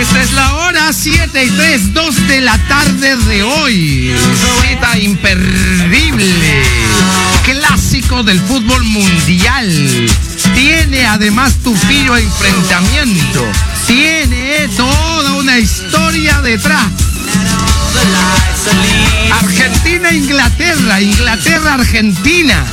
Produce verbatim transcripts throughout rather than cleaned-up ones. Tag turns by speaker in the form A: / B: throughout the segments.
A: Esta es la hora siete y tres, dos de la tarde de hoy. Cita imperdible. Clásico del fútbol mundial. Tiene además tupillo enfrentamiento. Tiene toda una historia detrás. Argentina-Inglaterra, Inglaterra-Argentina.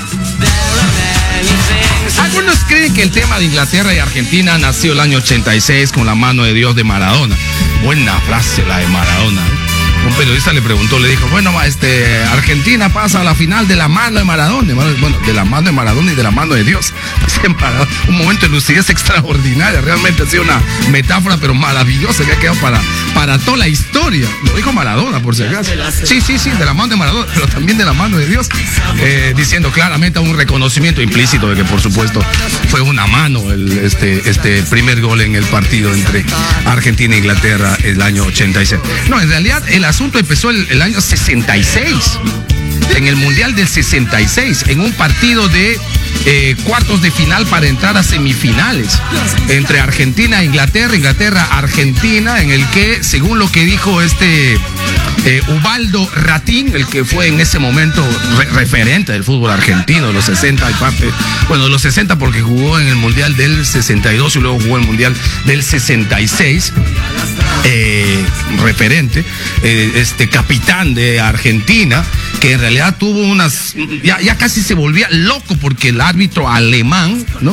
A: Algunos creen que el tema de Inglaterra y Argentina nació el año ochenta y seis con la mano de Dios de Maradona. Buena frase la de Maradona, ¿eh? Un periodista le preguntó, le dijo, bueno, este, Argentina pasa a la final de la mano de Maradona. Bueno, de la mano de Maradona y de la mano de Dios. Un momento de lucidez extraordinaria. Realmente ha sido una metáfora, pero maravillosa, que ha quedado para, para toda la historia. Lo dijo Maradona, por si acaso. Sí, sí, sí, de la mano de Maradona, pero también de la mano de Dios. Eh, diciendo claramente un reconocimiento implícito de que, por supuesto, fue una mano el, este, este primer gol en el partido entre Argentina e Inglaterra el año ochenta y seis. No, en realidad, el asunto empezó el, el año sesenta y seis, en el Mundial del sesenta y seis, en un partido de eh, cuartos de final para entrar a semifinales entre Argentina e Inglaterra, Inglaterra-Argentina, en el que, según lo que dijo este eh, Ubaldo Ratín, el que fue en ese momento re referente del fútbol argentino de los sesenta y parte, bueno, de los sesenta porque jugó en el Mundial del sesenta y dos y luego jugó en el Mundial del sesenta y seis, eh, referente, eh, este capitán de Argentina, que en realidad tuvo unas, ya, ya casi se volvía loco porque el árbitro alemán, ¿no?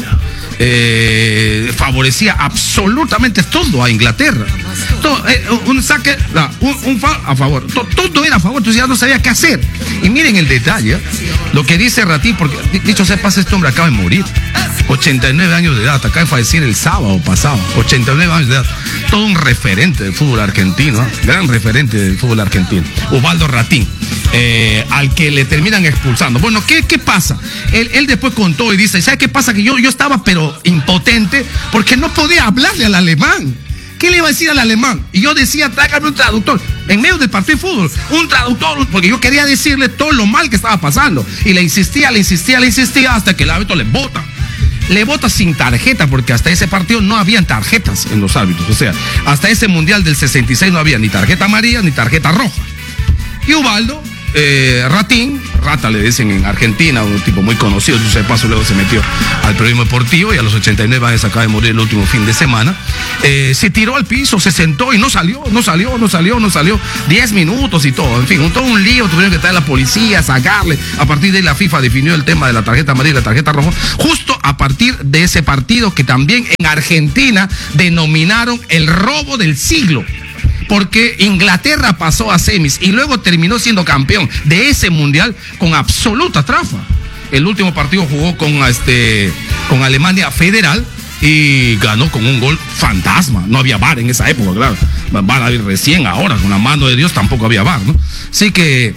A: Eh, favorecía absolutamente todo a Inglaterra. Todo, eh, un saque, no, un, un fa a favor, todo, todo era a favor, entonces ya no sabía qué hacer. Y miren el detalle, lo que dice Ratín, porque dicho sea pasa, este hombre acaba de morir, ochenta y nueve años de edad, acaba de fallecer el sábado pasado, ochenta y nueve años de edad, todo un referente del fútbol argentino, ¿eh? Gran referente del fútbol argentino, Ubaldo Ratín. Eh, al que le terminan expulsando. Bueno, ¿qué, qué pasa? Él, él después contó y dice, ¿sabe qué pasa? Que yo, yo estaba pero impotente porque no podía hablarle al alemán. ¿Qué le iba a decir al alemán? Y yo decía, tráigame un traductor. En medio del partido de fútbol, un traductor, porque yo quería decirle todo lo mal que estaba pasando. Y le insistía, le insistía, le insistía hasta que el árbitro le bota. Le bota sin tarjeta, porque hasta ese partido no habían tarjetas en los árbitros. O sea, hasta ese Mundial del sesenta y seis no había ni tarjeta amarilla ni tarjeta roja. Y Ubaldo Eh, Ratín, Rata le dicen en Argentina, un tipo muy conocido, de paso luego se metió al periodismo deportivo y a los ochenta y nueve años acaba de morir el último fin de semana, eh, se tiró al piso, se sentó y no salió, no salió, no salió, no salió, diez minutos y todo, en fin, un, todo un lío, tuvieron que traer a la policía, sacarle, a partir de ahí la FIFA definió el tema de la tarjeta amarilla y la tarjeta roja, justo a partir de ese partido que también en Argentina denominaron el robo del siglo. Porque Inglaterra pasó a semis y luego terminó siendo campeón de ese mundial con absoluta trafa. El último partido jugó con, este, con Alemania Federal y ganó con un gol fantasma. No había V A R en esa época, claro. Van a ir recién ahora, con la mano de Dios tampoco había V A R, ¿no? Así que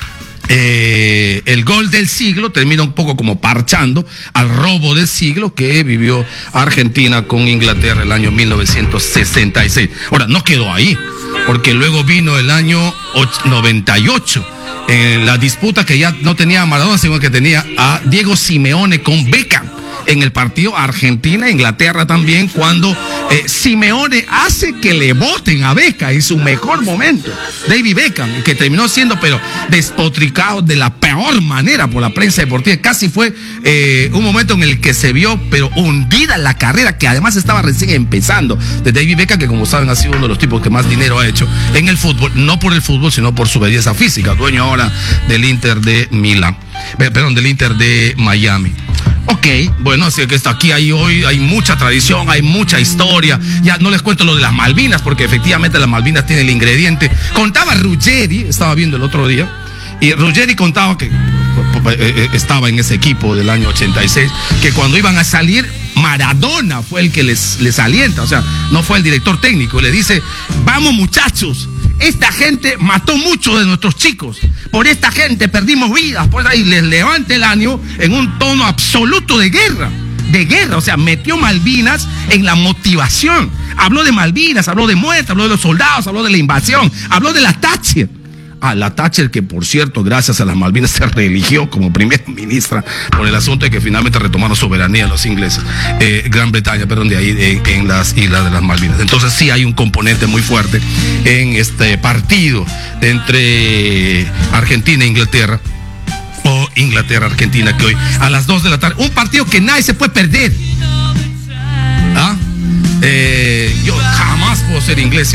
A: Eh, el gol del siglo termina un poco como parchando al robo del siglo que vivió Argentina con Inglaterra el año mil novecientos sesenta y seis. Ahora, no quedó ahí, porque luego vino el año noventa y ocho, eh, la disputa que ya no tenía a Maradona, sino que tenía a Diego Simeone con Beckham en el partido Argentina-Inglaterra también, cuando eh, Simeone hace que le voten a Beckham en su mejor momento, David Beckham, que terminó siendo pero despotricado de la peor manera por la prensa deportiva. Casi fue eh, un momento en el que se vio pero hundida la carrera, que además estaba recién empezando, de David Beckham, que como saben ha sido uno de los tipos que más dinero ha hecho en el fútbol, no por el fútbol sino por su belleza física, dueño ahora del Inter de Milán, perdón, del Inter de Miami. Ok, bueno, así que está aquí hay hoy, hay mucha tradición, hay mucha historia. Ya no les cuento lo de las Malvinas, porque efectivamente las Malvinas tienen el ingrediente. Contaba Ruggeri, estaba viendo el otro día, y Ruggeri contaba que eh, estaba en ese equipo del año ochenta y seis, que cuando iban a salir, Maradona fue el que les, les alienta, o sea, no fue el director técnico, le dice, vamos muchachos, esta gente mató muchos de nuestros chicos, por esta gente perdimos vidas, pues ahí les levanta el ánimo en un tono absoluto de guerra, de guerra, o sea, metió Malvinas en la motivación, habló de Malvinas, habló de muerte, habló de los soldados, habló de la invasión, habló de la Thatcher, Ah, la Thatcher, que por cierto, gracias a las Malvinas se reeligió como primera ministra por el asunto de que finalmente retomaron soberanía los ingleses, eh, Gran Bretaña, perdón, de ahí eh, en las islas de las Malvinas. Entonces sí hay un componente muy fuerte en este partido entre Argentina e Inglaterra, o Inglaterra-Argentina, que hoy a las dos de la tarde, un partido que nadie se puede perder. ¿Ah? Eh, yo jamás puedo ser inglés, ¿sí?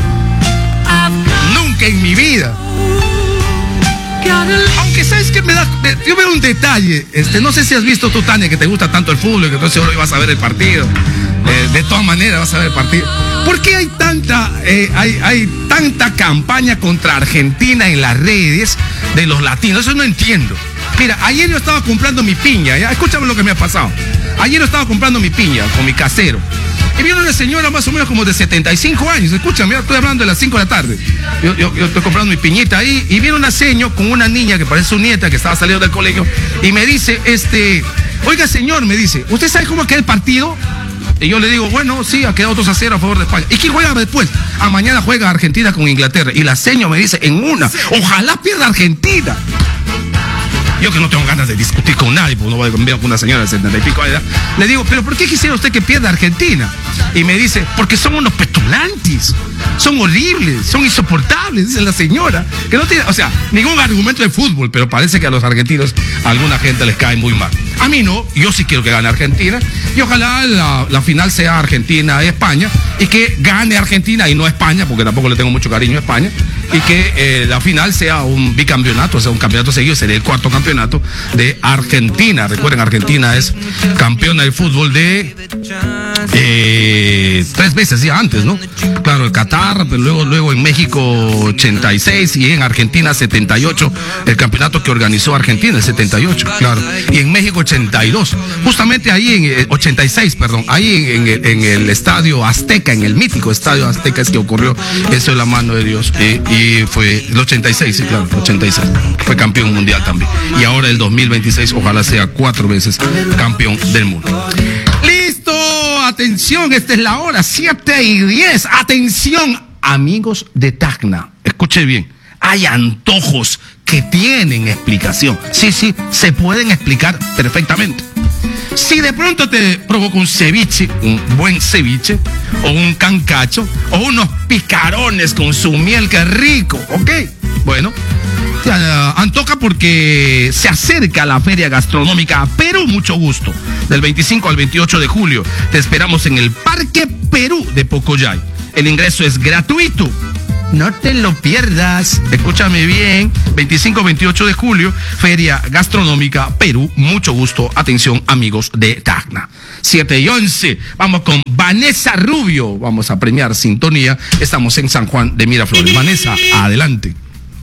A: Nunca en mi vida. Aunque sabes que me da, me, yo veo un detalle, este, no sé si has visto tú, Tania, que te gusta tanto el fútbol, que entonces hoy vas a ver el partido, eh, de todas maneras vas a ver el partido. ¿Por qué hay tanta, eh, hay, hay tanta campaña contra Argentina en las redes de los latinos? Eso no entiendo. Mira, ayer yo estaba comprando mi piña, ¿ya? Escúchame lo que me ha pasado. Ayer yo estaba comprando mi piña con mi casero. Y viene una señora más o menos como de setenta y cinco años. Escúchame, mira, estoy hablando de las cinco de la tarde. Yo, yo, yo estoy comprando mi piñita ahí. Y viene una señora con una niña que parece su nieta que estaba saliendo del colegio. Y me dice, este, oiga señor, me dice, ¿usted sabe cómo queda el partido? Y yo le digo, bueno, sí, ha quedado dos a cero a favor de España. ¿Y quién juega después? A mañana juega Argentina con Inglaterra. Y la señora me dice, en una, ojalá pierda Argentina. Yo que no tengo ganas de discutir con nadie, porque no voy a convivir con una señora de setenta y pico de edad. Le digo, ¿pero por qué quisiera usted que pierda Argentina? Y me dice, porque son unos petulantes, son horribles, son insoportables, dice la señora. Que no tiene, o sea, ningún argumento de fútbol, pero parece que a los argentinos a alguna gente les cae muy mal. A mí no, yo sí quiero que gane Argentina. Y ojalá la, la final sea Argentina-España, y que gane Argentina y no España, porque tampoco le tengo mucho cariño a España. Y que eh, la final sea un bicampeonato, o sea, un campeonato seguido, sería el cuarto campeonato de Argentina. Recuerden, Argentina es campeona del fútbol de eh, tres veces ya antes, ¿no? Claro, el Qatar, pero luego, luego en México ochenta y seis y en Argentina setenta y ocho, el campeonato que organizó Argentina, el setenta y ocho, claro. Y en México ochenta y dos, justamente ahí en eh, ochenta y seis, perdón, ahí en, en, en el Estadio Azteca, en el mítico Estadio Azteca es que ocurrió eso de la mano de Dios. Eh, y Y fue el ochenta y seis, sí, claro, ochenta y seis. Fue campeón mundial también. Y ahora el dos mil veintiséis, ojalá sea cuatro veces campeón del mundo. ¡Listo! Atención, esta es la hora, siete y diez. Atención, amigos de Tacna. Escuche bien. Hay antojos que tienen explicación. Sí, sí, se pueden explicar perfectamente. Si de pronto te provoca un ceviche, un buen ceviche, o un cancacho, o unos picarones con su miel, que rico, ¿ok? Bueno, uh, antoja porque se acerca la Feria Gastronómica Perú, mucho gusto. Del veinticinco al veintiocho de julio, te esperamos en el Parque Perú de Pocoyay. El ingreso es gratuito. No te lo pierdas. Escúchame bien. veinticinco a veintiocho de julio, Feria Gastronómica Perú. Mucho gusto. Atención, amigos de Tacna. siete y once. Vamos con Vanessa Rubio. Vamos a premiar sintonía. Estamos en San Juan de Miraflores. Vanessa, adelante.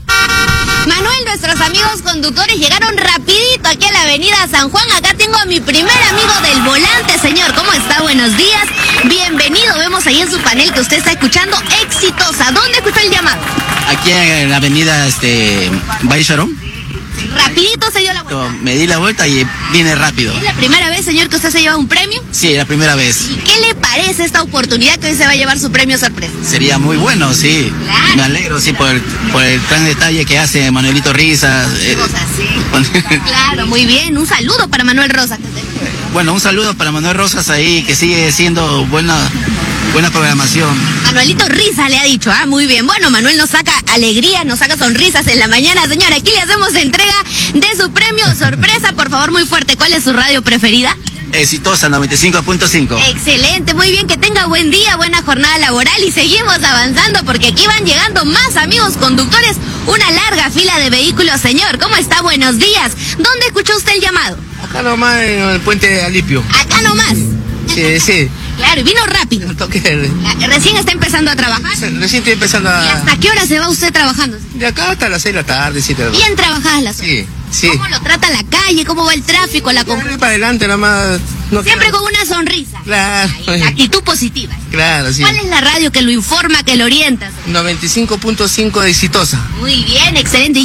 B: Manuel, nuestros amigos conductores llegaron rapidito aquí a la avenida San Juan. Acá tengo a mi primer amigo del volante, señor. ¿Cómo está? Buenos días. Bienvenido. Vemos ahí en su panel que usted está escuchando Exitosa. ¿Dónde escuchó el llamado?
C: Aquí en la avenida este, Valle Charón.
B: Rapidito se dio la vuelta.
C: Me di la vuelta y vine rápido.
B: ¿Es la primera vez, señor, que usted se lleva un premio?
C: Sí, la primera vez.
B: ¿Y qué le parece esta oportunidad que hoy se va a llevar su premio sorpresa?
C: Sería muy bueno, sí.
B: Claro.
C: Me alegro, sí, por el, por el gran detalle que hace Manuelito Risas. Eh,
B: sí. Claro, muy bien. Un saludo para Manuel Rosas.
C: Bueno, un saludo para Manuel Rosas ahí, que sigue siendo buena, buena programación.
B: Manuelito Risa le ha dicho, ah, muy bien. Bueno, Manuel nos saca alegría, nos saca sonrisas en la mañana. Señora, aquí le hacemos entrega de su premio sorpresa. Por favor, muy fuerte. ¿Cuál es su radio preferida?
C: Exitosa, noventa y cinco punto cinco.
B: Excelente, muy bien, que tenga buen día, buena jornada laboral y seguimos avanzando porque aquí van llegando más amigos conductores, una larga fila de vehículos. Señor, ¿cómo está? Buenos días. ¿Dónde escuchó usted el llamado?
D: Acá nomás en el puente de Alipio.
B: Acá nomás.
D: Sí, sí.
B: Claro, y vino rápido.
D: Toque.
B: Recién está empezando a trabajar.
D: Recién estoy empezando a...
B: ¿Y hasta qué hora se va usted trabajando?
D: De acá hasta las seis de la tarde, siete de la tarde.
B: Bien trabajadas las horas.
D: Sí, sí.
B: ¿Cómo lo trata la calle? ¿Cómo va el tráfico? La
D: Siempre para adelante nomás. No
B: Siempre
D: queda...
B: con una sonrisa.
D: Claro.
B: Ahí, actitud positiva.
D: Claro, sí.
B: ¿Cuál es la radio que lo informa, que lo orienta?
D: noventa y cinco punto cinco de Exitosa.
B: Muy bien, excelente. ¿Y qué le parece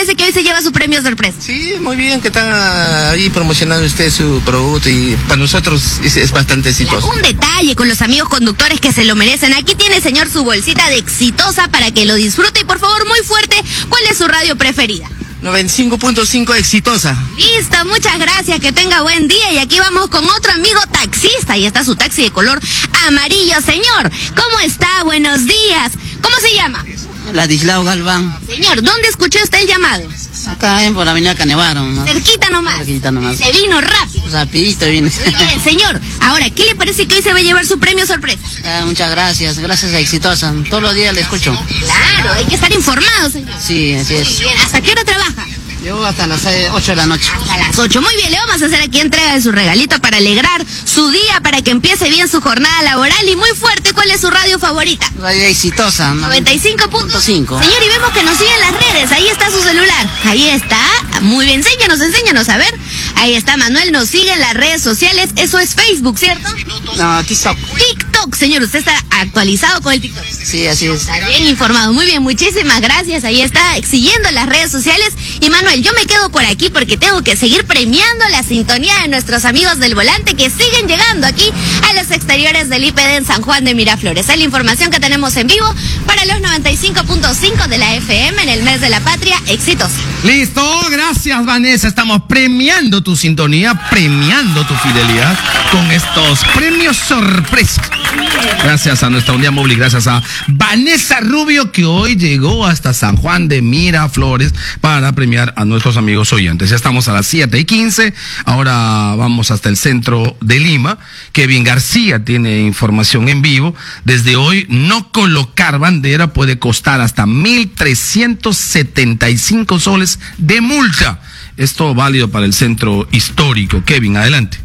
B: parece que hoy se lleva su premio sorpresa?
D: Sí, muy bien, que está ahí promocionando usted su producto y para nosotros es, es bastante exitoso.
B: Un detalle con los amigos conductores que se lo merecen. Aquí tiene, señor, su bolsita de Exitosa para que lo disfrute. Y por favor, muy fuerte, ¿cuál es su radio preferida?
D: noventa y cinco punto cinco Exitosa.
B: Listo, muchas gracias, que tenga buen día. Y aquí vamos con otro amigo taxista. Ahí está su taxi de color amarillo. Señor, ¿cómo está? Buenos días. ¿Cómo se llama?
C: Ladislao Galván.
B: Señor, ¿dónde escuchó usted el llamado?
C: Acá en por la avenida Canevaro, ¿no?
B: Cerquita nomás.
C: Cerquita nomás.
B: Se vino rápido.
C: Rapidito viene.
B: Bien, señor, ahora, ¿qué le parece que hoy se va a llevar su premio sorpresa?
C: Ah, muchas gracias, gracias a Exitosa. Todos los días le escucho.
B: Claro, hay que estar informado, señor.
C: Sí, así es.
B: Bien, ¿hasta qué hora trabaja?
C: Yo hasta las ocho de la noche.
B: A las ocho. Muy bien, le vamos a hacer aquí entrega de su regalito para alegrar su día, para que empiece bien su jornada laboral. Y muy fuerte, ¿cuál es su radio favorita?
C: Radio Exitosa, ¿no?
B: noventa y cinco punto cinco.
C: Señor,
B: y vemos que nos siguen las redes. Ahí está su celular. Ahí está. Muy bien, enséñanos, enséñanos. A ver. Ahí está, Manuel, nos sigue en las redes sociales. Eso es Facebook, ¿cierto?
C: No, TikTok.
B: TikTok, señor. ¿Usted está actualizado con el TikTok?
C: Sí, así es.
B: Está bien informado. Muy bien, muchísimas gracias. Ahí está, siguiendo las redes sociales. Y Manuel, yo me quedo por aquí porque tengo que seguir premiando la sintonía de nuestros amigos del volante que siguen llegando aquí a los exteriores del I P D en San Juan de Miraflores. Es la información que tenemos en vivo para los noventa y cinco punto cinco de la F M en el mes de la patria. Exitosa.
A: Listo, gracias Vanessa. Estamos premiando tu sintonía, premiando tu fidelidad con estos premios sorpresa. Gracias a nuestra unidad móvil, gracias a Vanessa Rubio, que hoy llegó hasta San Juan de Miraflores para premiar a nuestros amigos oyentes. Ya estamos a las siete y quince, ahora vamos hasta el centro de Lima. Kevin García tiene información en vivo. Desde hoy, no colocar bandera puede costar hasta mil trescientos setenta y cinco soles de multa. Esto válido para el centro histórico. Kevin, adelante.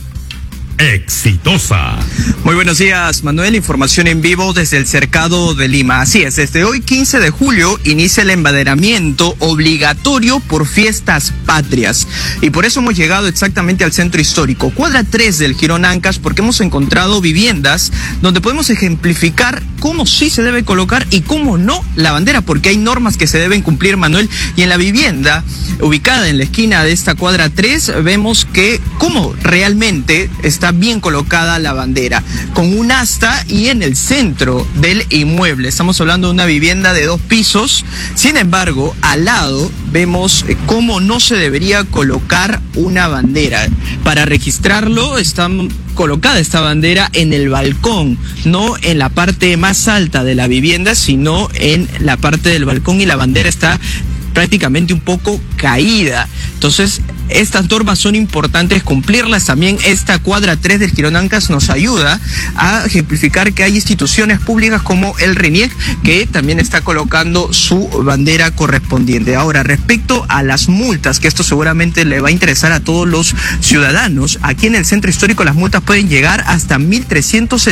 E: Exitosa. Muy buenos días, Manuel. Información en vivo desde el Cercado de Lima. Así es, desde hoy quince de julio inicia el embaderamiento obligatorio por fiestas patrias. Y por eso hemos llegado exactamente al centro histórico, cuadra tres del Jirón Ancas, porque hemos encontrado viviendas donde podemos ejemplificar cómo sí se debe colocar y cómo no la bandera, porque hay normas que se deben cumplir, Manuel. Y en la vivienda ubicada en la esquina de esta cuadra tres, vemos que cómo realmente está bien colocada la bandera, con un asta y en el centro del inmueble. Estamos hablando de una vivienda de dos pisos. Sin embargo, al lado vemos cómo no se debería colocar una bandera. Para registrarlo, está colocada esta bandera en el balcón, no en la parte más alta de la vivienda, sino en la parte del balcón, y la bandera está prácticamente un poco caída. Entonces, estas normas son importantes cumplirlas. También esta cuadra tres del Jirón Ancas nos ayuda a ejemplificar que hay instituciones públicas como el RENIEC que también está colocando su bandera correspondiente. Ahora, respecto a las multas, que esto seguramente le va a interesar a todos los ciudadanos, aquí en el centro histórico las multas pueden llegar hasta mil trescientos setenta